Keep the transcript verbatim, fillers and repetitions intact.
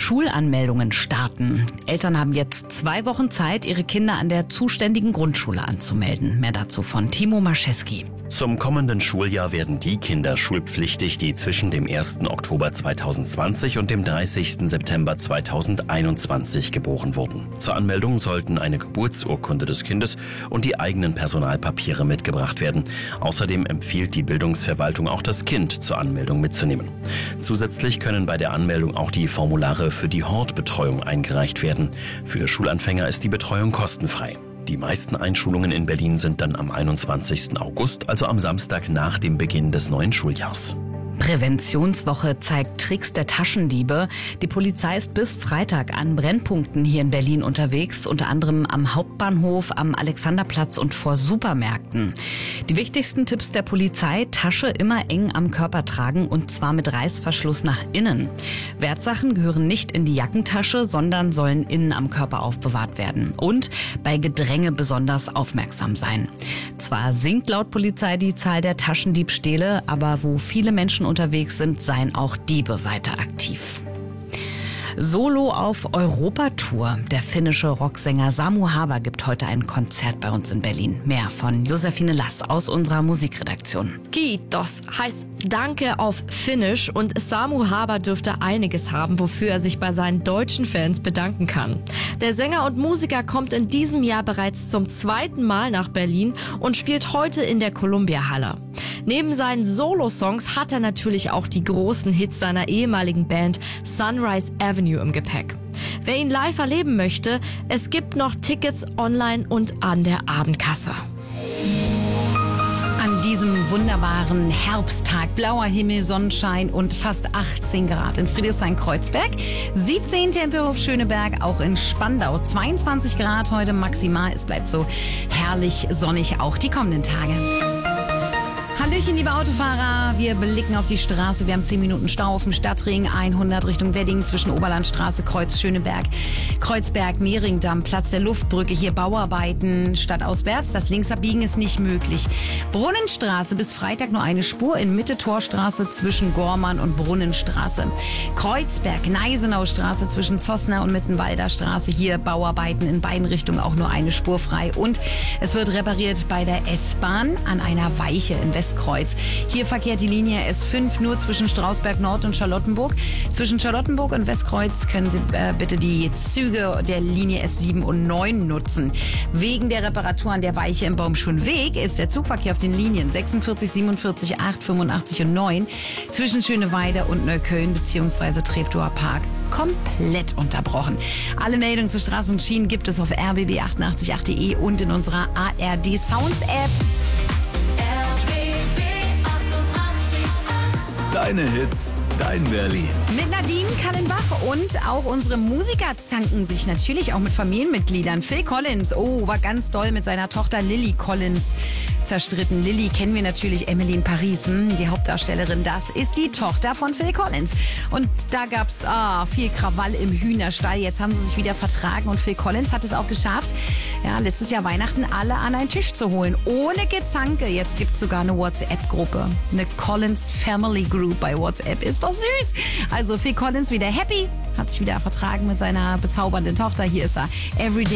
Schulanmeldungen starten. Eltern haben jetzt zwei Wochen Zeit, ihre Kinder an der zuständigen Grundschule anzumelden. Mehr dazu von Timo Mascheski. Zum kommenden Schuljahr werden die Kinder schulpflichtig, die zwischen dem ersten Oktober zweitausendzwanzig und dem dreißigsten September zweitausendeinundzwanzig geboren wurden. Zur Anmeldung sollten eine Geburtsurkunde des Kindes und die eigenen Personalpapiere mitgebracht werden. Außerdem empfiehlt die Bildungsverwaltung auch das Kind zur Anmeldung mitzunehmen. Zusätzlich können bei der Anmeldung auch die Formulare für die Hortbetreuung eingereicht werden. Für Schulanfänger ist die Betreuung kostenfrei. Die meisten Einschulungen in Berlin sind dann am einundzwanzigsten August, also am Samstag nach dem Beginn des neuen Schuljahrs. Präventionswoche zeigt Tricks der Taschendiebe. Die Polizei ist bis Freitag an Brennpunkten hier in Berlin unterwegs, unter anderem am Hauptbahnhof, am Alexanderplatz und vor Supermärkten. Die wichtigsten Tipps der Polizei: Tasche immer eng am Körper tragen und zwar mit Reißverschluss nach innen. Wertsachen gehören nicht in die Jackentasche, sondern sollen innen am Körper aufbewahrt werden. Und bei Gedränge besonders aufmerksam sein. Zwar sinkt laut Polizei die Zahl der Taschendiebstähle, aber wo viele Menschen unterwegs sind, seien auch Diebe weiter aktiv. Solo auf Europatour. Der finnische Rocksänger Samu Haber gibt heute ein Konzert bei uns in Berlin. Mehr von Josephine Lass aus unserer Musikredaktion. Kiitos heißt Danke auf Finnisch und Samu Haber dürfte einiges haben, wofür er sich bei seinen deutschen Fans bedanken kann. Der Sänger und Musiker kommt in diesem Jahr bereits zum zweiten Mal nach Berlin und spielt heute in der Columbia Halle. Neben seinen Solo-Songs hat er natürlich auch die großen Hits seiner ehemaligen Band Sunrise Avenue im Gepäck. Wer ihn live erleben möchte, es gibt noch Tickets online und an der Abendkasse. An diesem wunderbaren Herbsttag, blauer Himmel, Sonnenschein und fast achtzehn Grad in Friedrichshain-Kreuzberg, siebzehn Tempelhof Schöneberg, auch in Spandau zweiundzwanzig Grad heute maximal. Es bleibt so herrlich sonnig auch die kommenden Tage. Hallöchen, liebe Autofahrer. Wir blicken auf die Straße. Wir haben zehn Minuten Stau auf dem Stadtring hundert Richtung Wedding zwischen Oberlandstraße, Kreuz Schöneberg, Kreuzberg, Mehringdamm, Platz der Luftbrücke. Hier Bauarbeiten stadtauswärts. Das Linksabbiegen ist nicht möglich. Brunnenstraße bis Freitag nur eine Spur in Mitte Torstraße zwischen Gormann und Brunnenstraße. Kreuzberg, Gneisenaustraße zwischen Zossner und Mittenwalder Straße. Hier Bauarbeiten in beiden Richtungen, auch nur eine Spur frei. Und es wird repariert bei der S-Bahn an einer Weiche in Westkreuz. Hier verkehrt die Linie S fünf nur zwischen Strausberg Nord und Charlottenburg. Zwischen Charlottenburg und Westkreuz können Sie äh, bitte die Züge der Linie S sieben und neun nutzen. Wegen der Reparatur an der Weiche im Baumschulenweg ist der Zugverkehr auf den Linien sechsundvierzig, siebenundvierzig, acht, fünfundachtzig und neun zwischen Schöneweide und Neukölln bzw. Treptower Park komplett unterbrochen. Alle Meldungen zu Straßen und Schienen gibt es auf r b b achtundachtzig punkt acht punkt d e und in unserer A R D Sounds App. Deine Hits, dein Berlin. Mit Nadine Kallenbach und auch unsere Musiker zanken sich natürlich auch mit Familienmitgliedern. Phil Collins, oh, war ganz doll mit seiner Tochter Lily Collins zerstritten. Lily kennen wir natürlich, Emily in Paris, die Hauptdarstellerin. Das ist die Tochter von Phil Collins. Und da gab's ah, viel Krawall im Hühnerstall. Jetzt haben sie sich wieder vertragen und Phil Collins hat es auch geschafft, ja, letztes Jahr Weihnachten alle an einen Tisch zu holen. Ohne Gezanke. Jetzt gibt's sogar eine WhatsApp-Gruppe. Eine Collins Family Group bei WhatsApp. Ist doch süß. Also Phil Collins wieder happy, hat sich wieder vertragen mit seiner bezaubernden Tochter. Hier ist er. Everyday.